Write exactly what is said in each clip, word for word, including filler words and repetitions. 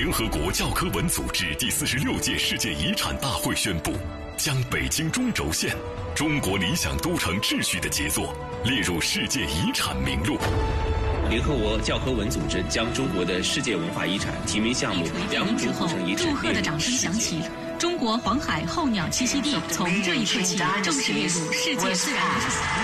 联合国教科文组织第四十六届世界遗产大会宣布，将北京中轴线中国理想都城秩序的杰作列入世界遗产名录。 联合国教科文组织将中国的世界文化遗产提名项目两组古城遗产祝贺的掌声响起，中国黄海候鸟栖息地从这一刻起正式列入世界自然遗产。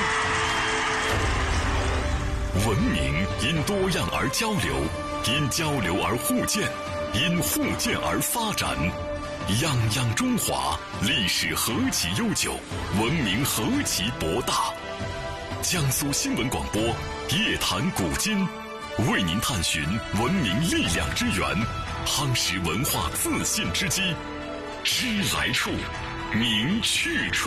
文明因多样而交流，因交流而互鉴，因互鉴而发展。泱泱中华，历史何其悠久，文明何其博大。江苏新闻广播夜谈古今，为您探寻文明力量之源，夯实文化自信之基。知来处，明去处。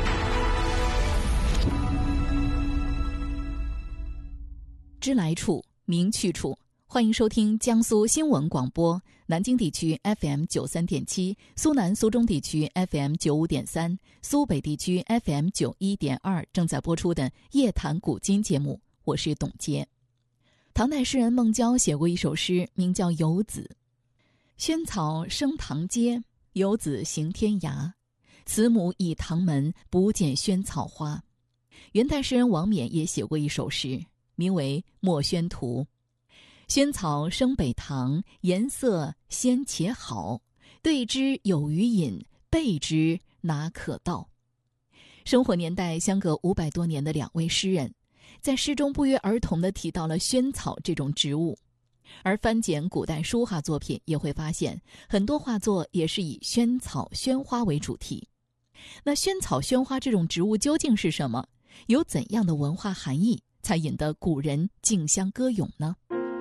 知来处，明去处。欢迎收听江苏新闻广播，南京地区 F M 九三点七，苏南苏中地区 F M 九五点三，苏北地区 F M 九一点二正在播出的夜谈古今节目，我是董洁。唐代诗人孟郊写过一首诗，名叫《游子》。萱草生堂阶，游子行天涯。慈母倚堂门，不见萱草花。元代诗人王冕也写过一首诗，名为《墨轩图》。萱草生北堂，颜色鲜且好。对之有余饮，备之哪可道。生活年代相隔五百多年的两位诗人，在诗中不约而同地提到了萱草这种植物。而翻检古代书画作品也会发现，很多画作也是以萱草、萱花为主题。那萱草、萱花这种植物究竟是什么？有怎样的文化含义，才引得古人竞相歌咏呢？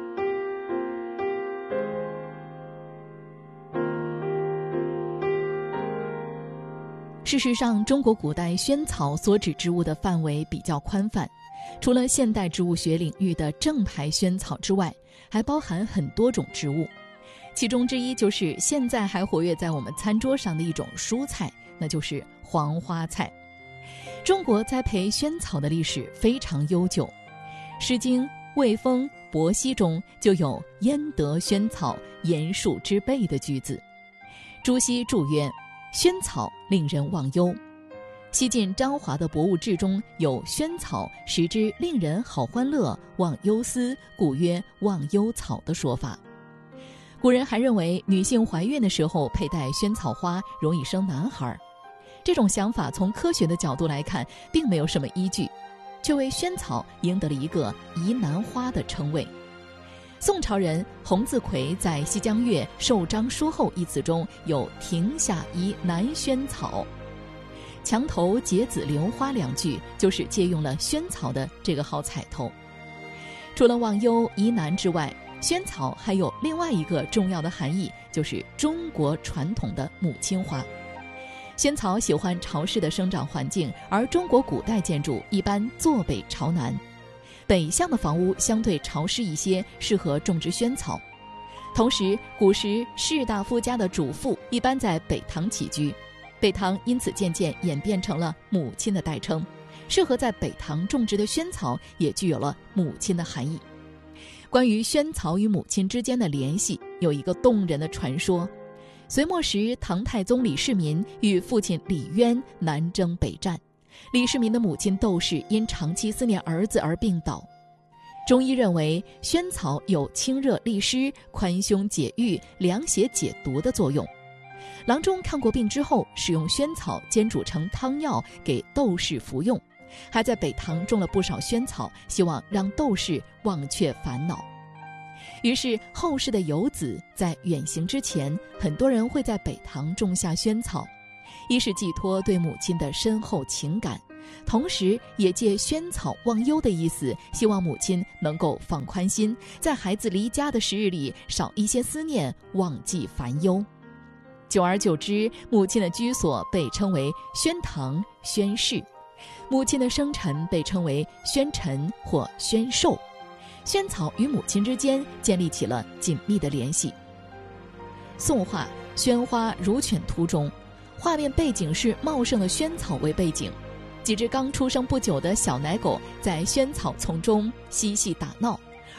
事实上，中国古代萱草所指植物的范围比较宽泛，除了现代植物学领域的正牌萱草之外，还包含很多种植物。其中之一就是现在还活跃在我们餐桌上的一种蔬菜，那就是黄花菜。中国栽培萱草的历史非常悠久，《诗经·卫风·伯希》中就有“焉得萱草，言树之辈”的句子。朱熹注曰：“萱草令人忘忧。”西晋张华的《博物志》中有“萱草食之令人好欢乐，忘忧思，故曰忘忧草”的说法。古人还认为女性怀孕的时候佩戴萱草花容易生男孩，这种想法从科学的角度来看并没有什么依据，却为萱草赢得了一个宜男花的称谓。宋朝人洪自奎在《西江月·受章书后》一词中有“庭下宜南萱草，墙头结子榴花”两句，就是借用了萱草的这个好彩头。除了忘忧宜南之外，萱草还有另外一个重要的含义，就是中国传统的母亲花。萱草喜欢潮湿的生长环境，而中国古代建筑一般坐北朝南，北向的房屋相对潮湿一些，适合种植萱草。同时，古时士大夫家的主妇一般在北堂起居，北堂因此渐渐演变成了母亲的代称，适合在北堂种植的萱草也具有了母亲的含义。关于萱草与母亲之间的联系，有一个动人的传说。隋末时，唐太宗李世民与父亲李渊南征北战，李世民的母亲窦氏因长期思念儿子而病倒。中医认为萱草有清热利湿、宽胸解郁、凉血解毒的作用。郎中看过病之后，使用萱草煎煮成汤药给窦氏服用，还在北堂种了不少萱草，希望让窦氏忘却烦恼。于是后世的游子在远行之前，很多人会在北堂种下萱草，一是寄托对母亲的深厚情感，同时也借萱草忘忧的意思，希望母亲能够放宽心，在孩子离家的时日里少一些思念，忘记烦忧。久而久之，母亲的居所被称为萱堂、萱室，母亲的生辰被称为萱辰或萱寿。萱草与母亲之间建立起了紧密的联系。宋画《萱花如犬图》中，画面背景是茂盛的萱草为背景，几只刚出生不久的小奶狗在萱草丛中嬉戏打闹，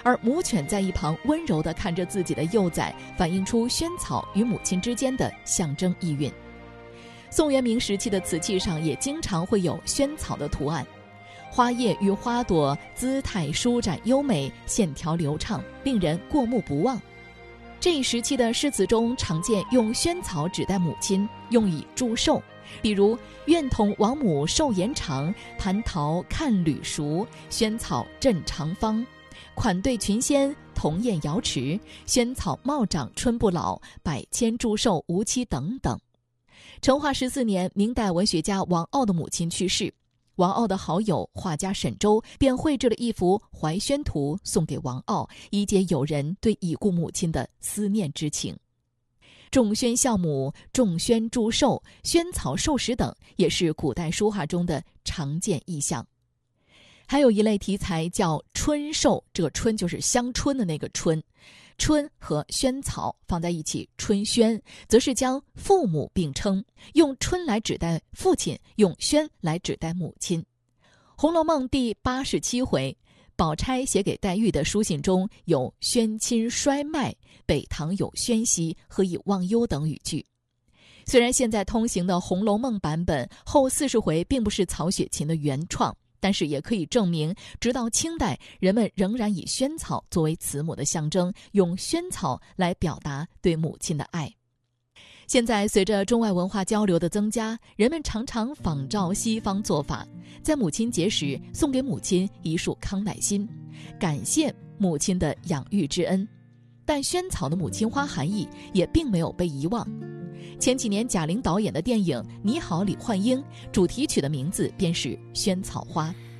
而母犬在一旁温柔地看着自己的幼崽，反映出萱草与母亲之间的象征意蕴。宋元明时期的瓷器上也经常会有萱草的图案，花叶与花朵姿态舒展优美，线条流畅，令人过目不忘。这一时期的诗词中常见用萱草指代母亲，用以祝寿，比如愿同王母寿延长，蟠桃看履熟，萱草振长芳，款对群仙同宴瑶池，萱草茂长春不老，百千祝寿无期等等。成化十四年，明代文学家王傲的母亲去世，王傲的好友画家沈周便绘制了一幅怀萱图送给王傲，以解友人对已故母亲的思念之情。众萱孝母、众萱祝寿、萱草寿食等也是古代书画中的常见意象。还有一类题材叫春寿，这个春就是香椿的那个春，春和萱草放在一起，春萱则是将父母并称，用春来指代父亲，用萱来指代母亲。《红楼梦》第八十七回，宝钗写给黛玉的书信中有宣亲衰迈，北堂有宣兮，何以忘忧等语句。虽然现在通行的《红楼梦》版本后四十回并不是曹雪芹的原创，但是也可以证明，直到清代，人们仍然以萱草作为慈母的象征，用萱草来表达对母亲的爱。现在随着中外文化交流的增加，人们常常仿照西方做法，在母亲节时送给母亲一束康乃馨，感谢母亲的养育之恩。但萱草的母亲花含义也并没有被遗忘。前几年贾玲导演的电影《你好，李焕英》主题曲的名字便是萱草花。